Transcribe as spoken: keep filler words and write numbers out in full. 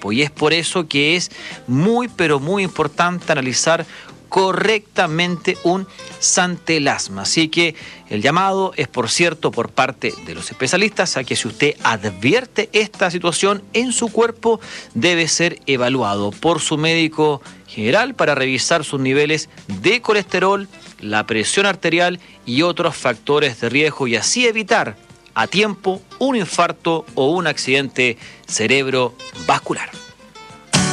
cuerpo. Y es por eso que es muy, pero muy importante analizar correctamente un santelasma. Así que el llamado es, por cierto, por parte de los especialistas a que si usted advierte esta situación en su cuerpo, debe ser evaluado por su médico general para revisar sus niveles de colesterol, la presión arterial y otros factores de riesgo, y así evitar a tiempo un infarto o un accidente cerebrovascular.